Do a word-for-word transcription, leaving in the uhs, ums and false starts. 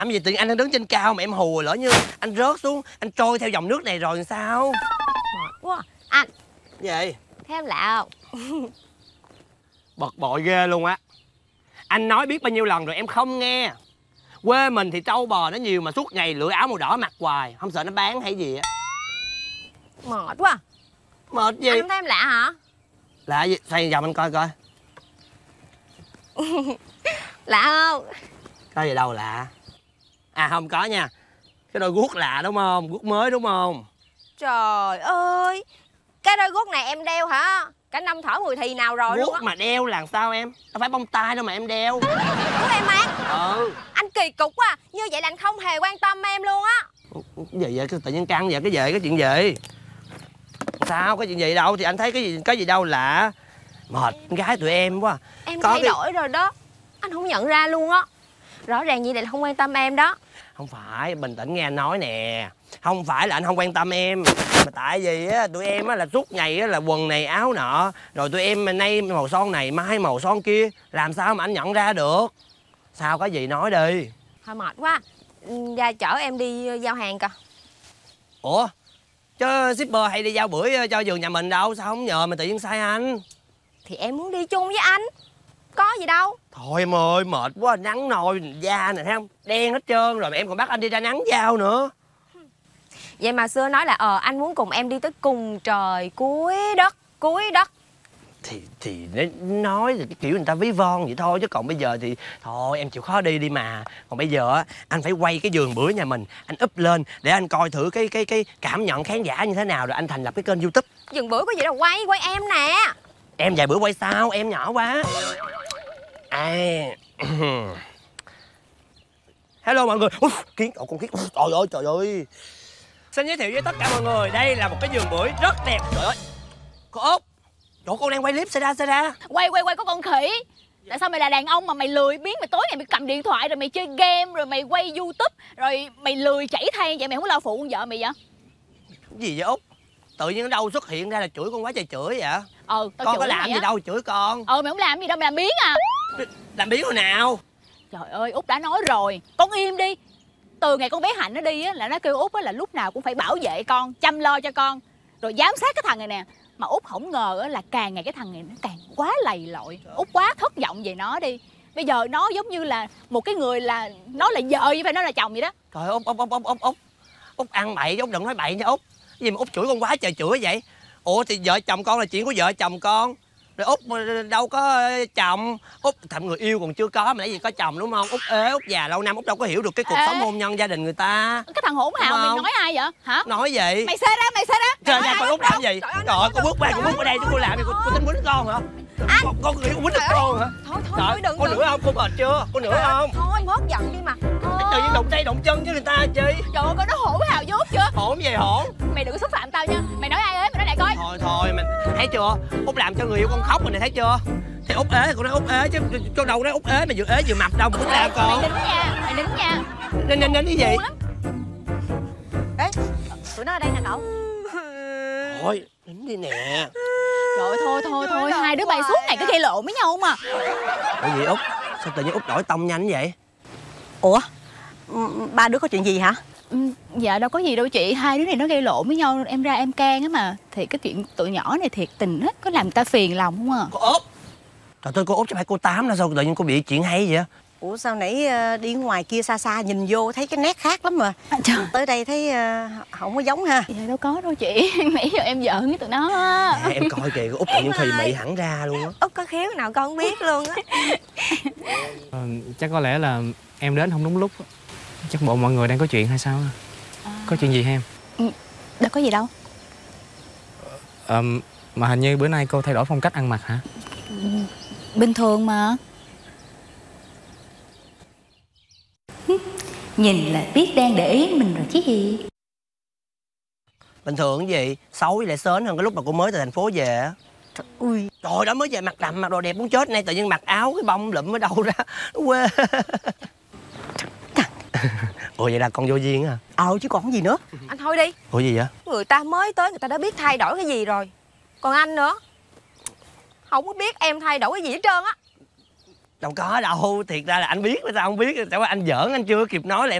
Làm gì tự nhiên anh đang đứng trên cao mà em hù, lỡ như anh rớt xuống, anh trôi theo dòng nước này rồi làm sao? Mệt quá. Anh. Gì? Thấy em lạ không? Bực bội ghê luôn á. Anh nói biết bao nhiêu lần rồi em không nghe. Quê mình thì trâu bò nó nhiều mà suốt ngày lựa áo màu đỏ mặc hoài. Không sợ nó bán hay gì á. Mệt quá. Mệt gì? Anh không thấy em lạ hả? Lạ gì? Xoay vòng anh coi coi. Lạ không? Có gì đâu lạ. À không có nha. Cái đôi guốc lạ đúng không? Guốc mới đúng không? Trời ơi, cái đôi guốc này em đeo hả? Cả năm thở mùi thì nào rồi Guốc luôn á. mà đeo là sao em? Đâu phải bông tai đâu mà em đeo. Guốc em mang. Ừ. Anh kỳ cục quá. Như vậy là anh không hề quan tâm em luôn á. Cái gì vậy? Cái tự nhiên căng vậy? Cái gì? Cái chuyện gì? Sao? Cái chuyện gì đâu? Thì anh thấy cái gì cái gì đâu lạ. Mệt con gái tụi em quá. Em Có thay cái... đổi rồi đó. Anh không nhận ra luôn á. Rõ ràng vậy là không quan tâm em đó. Không phải, bình tĩnh nghe anh nói nè. Không phải là anh không quan tâm em, mà tại vì á tụi em á là suốt ngày á là quần này áo nọ, rồi tụi em mà nay màu son này mai màu son kia, làm sao mà anh nhận ra được? Sao có gì nói đi. Thôi mệt quá. Ra chở em đi giao hàng coi. Ủa, chứ shipper hay đi giao bữa cho vườn nhà mình đâu, sao không nhờ mà tự nhiên sai anh? Thì em muốn đi chung với anh. Có gì đâu. Thôi em ơi, mệt quá, nắng nôi da này thấy không, đen hết trơn rồi mà em còn bắt anh đi ra nắng giao nữa. Vậy mà xưa nói là ờ anh muốn cùng em đi tới cùng trời cuối đất, cuối đất. Thì thì nói thì cái kiểu người ta ví von vậy thôi, chứ còn bây giờ thì thôi em chịu khó đi đi mà. Còn bây giờ á anh phải quay cái vườn bữa nhà mình, anh up lên để anh coi thử cái cái cái cảm nhận khán giả như thế nào, rồi anh thành lập cái kênh YouTube. Vườn bữa có gì đâu quay, quay em nè. Em vài bữa quay sao, em nhỏ quá. À. Hello mọi người. Ui, kiến, ồ, con kiến, trời ơi trời ơi. Xin giới thiệu với tất cả mọi người, đây là một cái vườn bưởi rất đẹp. Trời ơi, cô Út, chỗ con đang quay clip, xảy ra xảy ra. Quay quay quay có con khỉ. Tại sao mày là đàn ông mà mày lười biếng, mày tối ngày mày cầm điện thoại rồi mày chơi game rồi mày quay YouTube rồi mày lười chảy than vậy, mày không lo phụ con vợ mày vậy? Cái gì vậy Út? Tự nhiên ở đâu xuất hiện ra là chửi con quá trời chửi vậy? Ờ tao Con chửi có làm gì á. đâu chửi con. Ờ mày không làm gì đâu, mày làm biếng à. Làm biếng hồi nào? Trời ơi Út đã nói rồi, con im đi. Từ ngày con bé Hạnh nó đi á là nó kêu Út á là lúc nào cũng phải bảo vệ con, chăm lo cho con, rồi giám sát cái thằng này nè. Mà Út không ngờ á là càng ngày cái thằng này nó càng quá lầy lội. Út quá thất vọng về nó đi. Bây giờ nó giống như là một cái người là nó là vợ vậy, phải nó là chồng vậy đó. Trời ơi, Út Út Út Út Út Út Út ăn bậy chứ Út đừng nói bậy nha Út. Cái gì mà Út chửi con quá trời chửi vậy? Ủa thì vợ chồng con là chuyện của vợ chồng con. Rồi Út đâu có chồng, Út thậm người yêu còn chưa có mà nãy gì có chồng đúng không? Út ế, Út già lâu năm, Út đâu có hiểu được cái cuộc Ê. sống hôn nhân gia đình người ta. Cái thằng hỗn hào mày nói ai vậy hả? Nói gì? Mày xê ra, mày xê ra. Trời ơi, con Út làm gì? Trời ơi, con bước qua, con bước qua đây chứ cô làm gì? Cô tính quýnh con hả? Anh. Con, con nghĩ con quýnh được con hả? Thôi thôi Trời, thôi đừng con đừng. nữa không? Con mệt chưa? Con nữa không? Thôi bớt giận đi mà. Tự nhiên động tay động chân với người ta chi? Trời ơi, con nó hỗn hào dốt chưa? Hổn gì hổn? Mày đừng có xúc phạm tao nha. Mày nói ai ế, mày nói lại coi. Thôi thôi mình thấy chưa? Út làm cho người yêu con khóc rồi này, thấy chưa? Thì Út ế thì con nói Út ế chứ con đâu nói Út ế mà vừa ế vừa mập đâu mà Út làm con. Mày nín nha, mày nín nha. Nên nên nên cái gì? Ê, tụi nó ở đây nè cậu. Thôi, nín đi nè. Trời ơi, thôi thôi thôi, hai đứa bay suốt ngày cứ gây lộn với nhau mà. Ủa gì Út? Sao tự nhiên Út đổi tông nhanh vậy? Ủa, ba đứa có chuyện gì hả? Ừ, dạ đâu có gì đâu chị, hai đứa này nó gây lộn với nhau, em ra em can á mà. Thì cái chuyện tụi nhỏ này thiệt tình hết, có làm người ta phiền lòng không à. Cô Út! Trời ơi, cô Út chứ phải cô Tám đâu, sao tự nhiên cô bị chuyện hay vậy? Ủa sao nãy đi ngoài kia xa xa nhìn vô thấy cái nét khác lắm mà. À, trời. Tới đây thấy không có giống ha. Dạ đâu có đâu chị, nãy giờ em giỡn với tụi nó á. À, em coi kìa, cô Út tự nhiên thùy mị hẳn ra luôn á. Út có khéo nào con không biết luôn á. Ờ, chắc có lẽ là em đến không đúng lúc. Chắc bộ mọi người đang có chuyện hay sao? À. Có chuyện gì hả em? Ừ, đâu có gì đâu. Ờ, mà hình như bữa nay cô thay đổi phong cách ăn mặc hả? Ừ, bình thường mà. Nhìn là biết đang để ý mình rồi chứ gì. Bình thường cái gì? Xấu với lại sến hơn cái lúc mà cô mới từ thành phố về á. Ui. Trời đó mới về mặc đầm, mặc đồ đẹp muốn chết, nay tự nhiên mặc áo cái bông lụm ở đâu ra. Nó quê. Ủa vậy là con vô duyên à? Ờ chứ còn gì nữa. Anh thôi đi. Ủa gì vậy? Người ta mới tới người ta đã biết thay đổi cái gì rồi. Còn anh nữa, không có biết em thay đổi cái gì hết trơn á. Đâu có đâu, thiệt ra là anh biết, sao không biết, tạiว่าanh giỡn anh chưa kịp nói là em